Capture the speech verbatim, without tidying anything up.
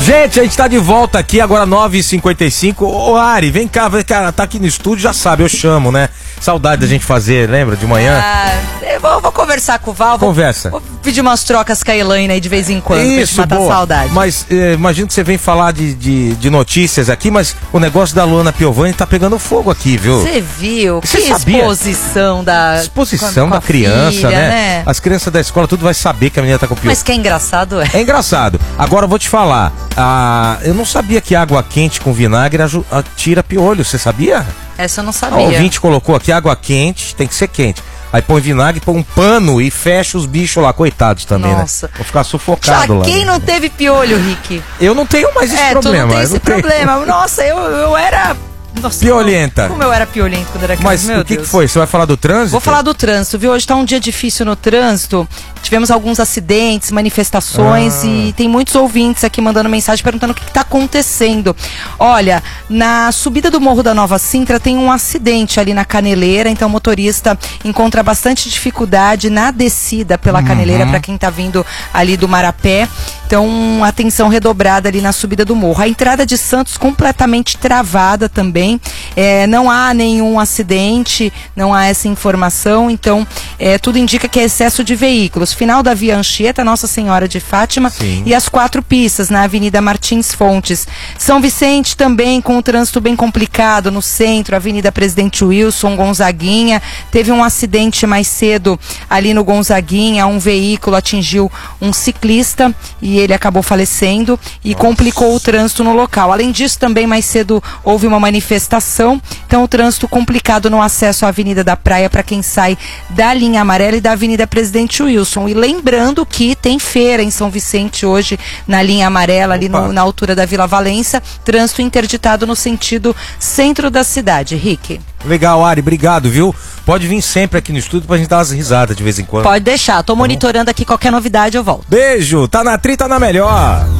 Gente, a gente tá de volta aqui, agora nove e cinquenta e cinco. Ô Ari, vem cá, vem cá, tá aqui no estúdio, já sabe, eu chamo, né? Saudade da gente fazer, lembra? De manhã. Ah, eu vou, vou conversar com o Val. Conversa. Vou, vou pedir umas trocas com a Elaine aí de vez em quando. Isso, pra te matar boa. a saudade. Mas eh, imagino que você vem falar de, de, de notícias aqui, mas o negócio da Luana Piovani tá pegando fogo aqui, viu? Você viu? Você que sabia? exposição da... Exposição com a- da com a criança, filha, né? né? As crianças da escola tudo vai saber que a menina tá com piolho. Mas que é engraçado, é. É engraçado. Agora eu vou te falar. Ah, eu não sabia que água quente com vinagre aju- ah, tira piolho. Você sabia? Essa eu não O sabia. ouvinte colocou aqui água quente, tem que ser quente. Aí põe vinagre, põe um pano e fecha os bichos lá, coitados também, Nossa. né? Vou ficar Já sufocado lá. quem não teve piolho, Rick? Eu não tenho mais esse é, problema. tu não tem eu esse não tenho. problema. Nossa, eu, eu era... Nossa, Piolenta. Como eu era piolento quando era criança, Mas meu o que, Deus. que foi? Você vai falar do trânsito? Vou falar do trânsito, viu? Hoje tá um dia difícil no trânsito. Tivemos alguns acidentes, manifestações Ah. e tem muitos ouvintes aqui mandando mensagem perguntando o que, que tá acontecendo. Olha, na subida do Morro da Nova Sintra tem um acidente ali na Caneleira, então o motorista encontra bastante dificuldade na descida pela Uhum. Caneleira para quem tá vindo ali do Marapé. Então, atenção redobrada ali na subida do morro. A entrada de Santos completamente travada também. É, não há nenhum acidente, não há essa informação. Então, é, tudo indica que é excesso de veículos. Final da Via Anchieta, Nossa Senhora de Fátima. Sim. E as quatro pistas na Avenida Martins Fontes. São Vicente também com o trânsito bem complicado no centro, Avenida Presidente Wilson, Gonzaguinha. Teve um acidente mais cedo ali no Gonzaguinha. Um veículo atingiu um ciclista e ele acabou falecendo e Nossa. complicou o trânsito no local. Além disso, também mais cedo houve uma manifestação, então o trânsito complicado no acesso à Avenida da Praia para quem sai da linha amarela e da Avenida Presidente Wilson. E lembrando que tem feira em São Vicente hoje na linha amarela, ali no- Opa. na altura da Vila Valença, trânsito interditado no sentido centro da cidade. Rick, Legal, Ari, obrigado, viu? Pode vir sempre aqui no estúdio pra gente dar umas risadas de vez em quando. pode deixar, tô monitorando aqui qualquer novidade, eu volto. Beijo, tá na tri, tá na melhor.